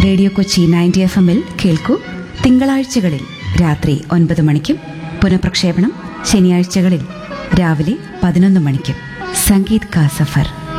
Radio Kochi 90 FM-ൽ കേൾക്കൂ. തിങ്കളാഴ്ചകളിൽ രാത്രി 9 മണിക്കും പുനഃപ്രക്ഷേപണം ശനിയാഴ്ചകളിൽ രാവിലെ 11 മണിക്കും. സംഗീത് കാ സഫർ.